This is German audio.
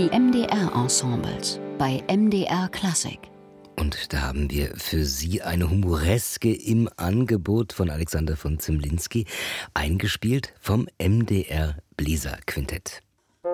Die MDR-Ensembles bei MDR Klassik. Und da haben wir für Sie eine Humoreske im Angebot von Alexander von Zemlinsky, eingespielt vom MDR Bläserquintett.